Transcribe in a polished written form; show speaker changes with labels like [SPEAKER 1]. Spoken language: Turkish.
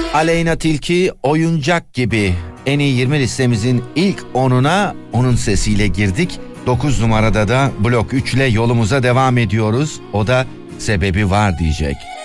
[SPEAKER 1] Aleyna Tilki Oyuncak Gibi en iyi 20 listemizin ilk 10'una onun sesiyle girdik. 9 numarada da Blok 3 ile yolumuza devam ediyoruz. O da Sebebi Var diyecek.